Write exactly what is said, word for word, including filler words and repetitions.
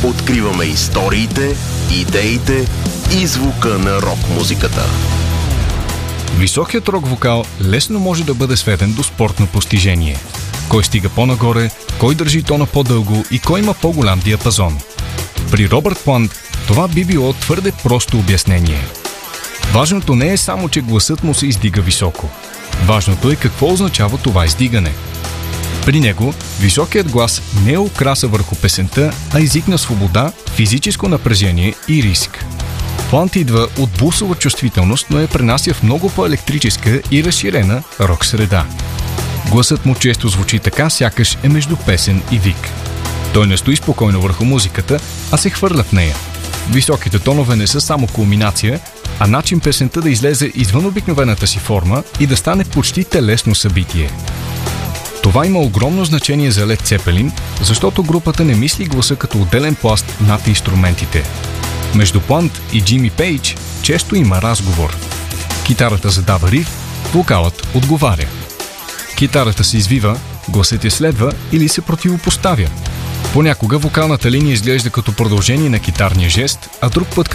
Откриваме историите, идеите и звука на рок-музиката. Високият рок-вокал лесно може да бъде сведен до спортно постижение. Кой стига по-нагоре, кой държи тона по-дълго и кой има по-голям диапазон. При Робърт Плант това би било твърде просто обяснение. Важното не е само, че гласът му се издига високо. Важното е какво означава това издигане. При него високият глас не е украса върху песента, а език на свобода, физическо напрежение и риск. Плант идва от блусова чувствителност, но я пренася в много по-електрическа и разширена рок среда. Гласът му често звучи така, сякаш е между песен и вик. Той не стои спокойно върху музиката, а се хвърля в нея. Високите тонове не са само кулминация, а начин песента да излезе извън обикновената си форма и да стане почти телесно събитие. Това има огромно значение за Лед Цепелин, защото групата не мисли гласа като отделен пласт над инструментите. Между Плант и Джими Пейдж често има разговор. Китарата задава риф, вокалът отговаря. Китарата се извива, гласът я следва или се противопоставя. Понякога вокалната линия изглежда като продължение на китарния жест, а друг път